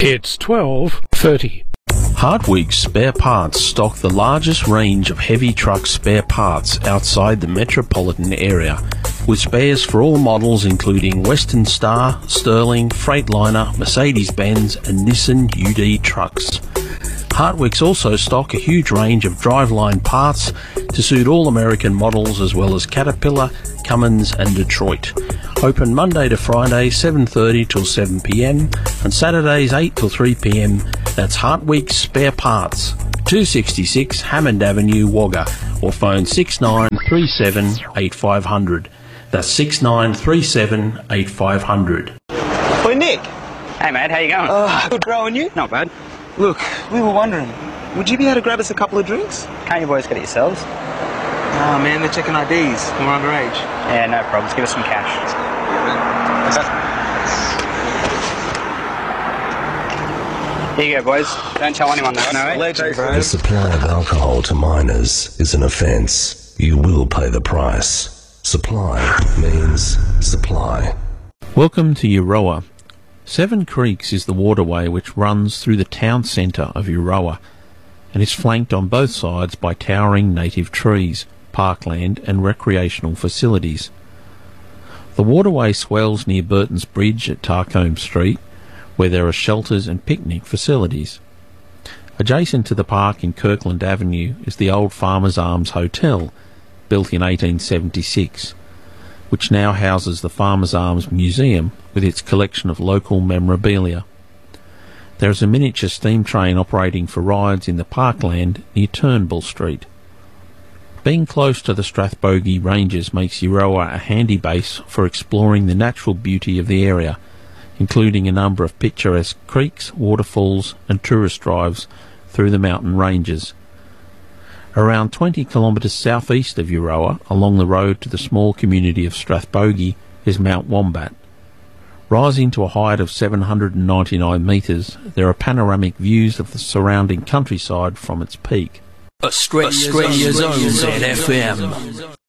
It's 12:30. Hartwig's Spare Parts stock the largest range of heavy truck spare parts outside the metropolitan area, with spares for all models including Western Star, Sterling, Freightliner, Mercedes-Benz and Nissan UD trucks. Hartwig's also stock a huge range of driveline parts to suit all American models as well as Caterpillar, Cummins and Detroit. Open Monday to Friday 7:30 till 7 p.m. and Saturdays 8 till 3 p.m. That's Hartwig's Spare Parts, 266 Hammond Avenue, Wagga, or phone 6937 8500. That's 6937 8500. Oi, Nick. Hey mate, how you going? Good growing you? Not bad. Look, we were wondering, would you be able to grab us a couple of drinks? Can't you boys get it yourselves? Ah, man, they're checking IDs. We're underage. Yeah, no problems. Give us some cash. Here you go, boys. Don't tell anyone though, no? Legend, bro. The supply of alcohol to minors is an offence. You will pay the price. Supply means supply. Welcome to Euroa. Seven Creeks is the waterway which runs through the town centre of Euroa and is flanked on both sides by towering native trees, parkland and recreational facilities. The waterway swells near Burton's Bridge at Tarcombe Street, where there are shelters and picnic facilities. Adjacent to the park in Kirkland Avenue is the old Farmers Arms Hotel, built in 1876, which now houses the Farmers Arms Museum with its collection of local memorabilia. There is a miniature steam train operating for rides in the parkland near Turnbull Street. Being close to the Strathbogie Ranges makes Euroa a handy base for exploring the natural beauty of the area, including a number of picturesque creeks, waterfalls and tourist drives through the mountain ranges. Around 20 kilometres southeast of Euroa, along the road to the small community of Strathbogie, is Mount Wombat. Rising to a height of 799 metres, there are panoramic views of the surrounding countryside from its peak. Australia's own ZFM.